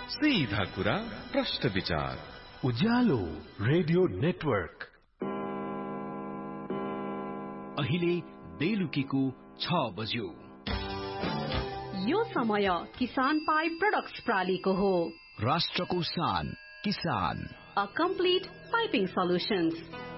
सीधा कुरा प्रश्न विचार उज्यालो रेडियो नेटवर्क। अहिले बेलुकीको 6 बज्यो। यो समय किसान पाइप प्रोडक्ट्स प्रालीको हो। राष्ट्रको शान किसान। A complete piping solutions.